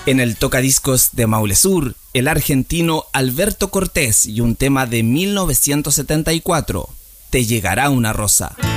En el tocadiscos de Maule Sur, el argentino Alberto Cortés y un tema de 1974, Te llegará una rosa.